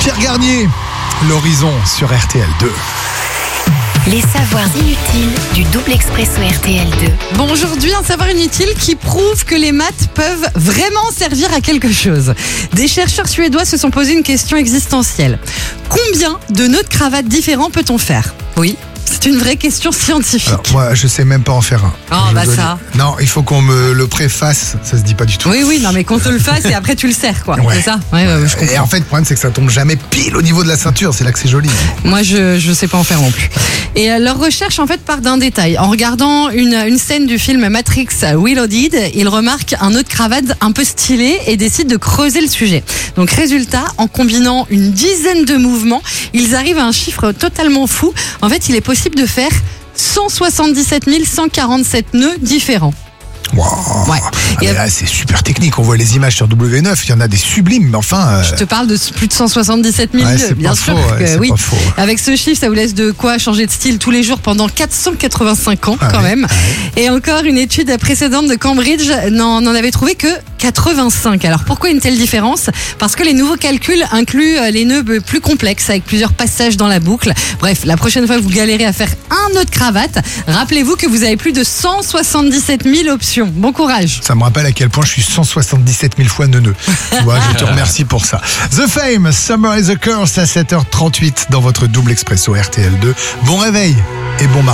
Pierre Garnier, l'horizon sur RTL2. Les savoirs inutiles du double expresso RTL2. Bon, aujourd'hui, un savoir inutile qui prouve que les maths peuvent vraiment servir à quelque chose. Des chercheurs suédois se sont posé une question existentielle. Combien de nœuds de cravate différents peut-on faire ? Oui, c'est une vraie question scientifique. Alors, moi, je sais même pas en faire un. Oh, Je bah dois ça. dire. Non, il faut qu'on me le préface. Ça se dit pas du tout. Oui, non, mais qu'on te le fasse et après tu le serres, quoi. Ouais. C'est ça ? Ouais, je comprends. Et en fait, le problème, c'est que ça tombe jamais pile au niveau de la ceinture. C'est là que c'est joli. Moi, je sais pas en faire non plus. Et leur recherche, en fait, part d'un détail. En regardant une scène du film Matrix Reloaded, ils remarquent un nœud de cravate un peu stylé et décident de creuser le sujet. Donc, résultat, en combinant une dizaine de mouvements, ils arrivent à un chiffre totalement fou. En fait, il est possible de faire 177 147 nœuds différents. Wow. Ouais. Ah, Et mais là, c'est super technique. On voit les images sur W9. Il y en a des sublimes, mais enfin. Je te parle de plus de 177 000 Ouais, nœuds, c'est bien pas sûr faux, ouais, que c'est oui. pas faux. Avec ce chiffre, ça vous laisse de quoi changer de style tous les jours pendant 485 ans quand même. Et encore, une étude précédente de Cambridge n'en avait trouvé que 85. Alors pourquoi une telle différence ? Parce que les nouveaux calculs incluent les nœuds plus complexes avec plusieurs passages dans la boucle. Bref, la prochaine fois que vous galérez à faire un nœud de cravate, rappelez-vous que vous avez plus de 177 000 options. Bon courage. Ça me rappelle à quel point je suis 177 000 fois neuneux. Tu vois, je te remercie pour ça. The Fame, Summer is a Curse à 7h38 dans votre double expresso RTL2. Bon réveil et bon mardi.